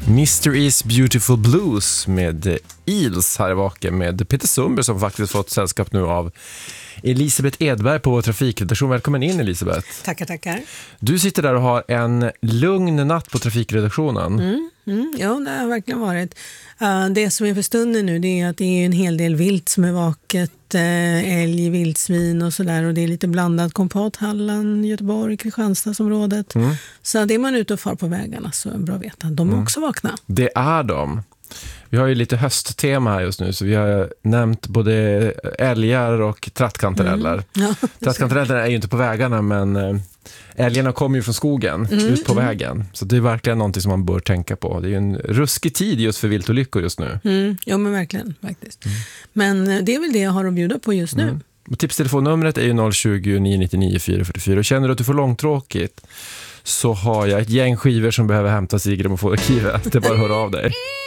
Mr. Is Beautiful Blues med Eels här i Vaken med Peter Sundberg som faktiskt fått sällskap nu av Elisabeth Edberg på vår trafikredaktion. Välkommen in, Elisabeth. Tackar. Du sitter där och har en lugn natt på trafikredaktionen. Ja, det har verkligen varit. Det som är för stunden nu, det är att det är en hel del vilt som är vaket. Älg, vildsvin och sådär. Och det är lite blandat kompat, Halland, Göteborg, Kristianstadsområdet. Så det är man ute och far på vägarna så är det bra att veta. De är också vakna. Det är de. Vi har ju lite hösttema här just nu så vi har nämnt både älgar och trattkantareller. Ja, trattkantareller är ju inte på vägarna men älgarna kommer ju från skogen ut på vägen. Så det är verkligen någonting som man bör tänka på. Det är ju en ruskig tid just för viltolyckor just nu. Ja, men verkligen faktiskt. Men det är väl det jag har att bjuda på just nu. Tipstelefonnumret är ju 020 999 444 och känner du att du får långtråkigt så har jag ett gäng skivor som behöver hämtas i grammofonarkivet. Det är bara att höra av dig.